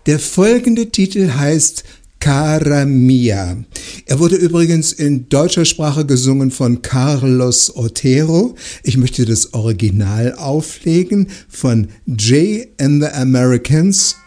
Der folgende Titel heißt Cara Mia. Er wurde übrigens in deutscher Sprache gesungen von Carlos Otero. Ich möchte das Original auflegen von Jay and the Americans.